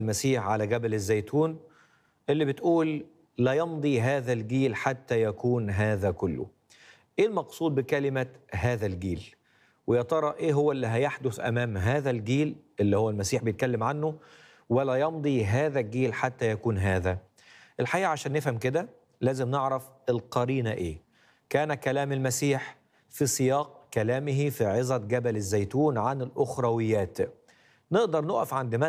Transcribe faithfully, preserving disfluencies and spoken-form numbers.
المسيح على جبل الزيتون اللي بتقول لا يمضي هذا الجيل حتى يكون هذا كله. ايه المقصود بكلمة هذا الجيل؟ ويا ترى ايه هو اللي هيحدث امام هذا الجيل اللي هو المسيح بيتكلم عنه؟ ولا يمضي هذا الجيل حتى يكون هذا. الحقيقة عشان نفهم كده لازم نعرف القرينة ايه. كان كلام المسيح في سياق كلامه في عظة جبل الزيتون عن الأخرويات. نقدر نقف عند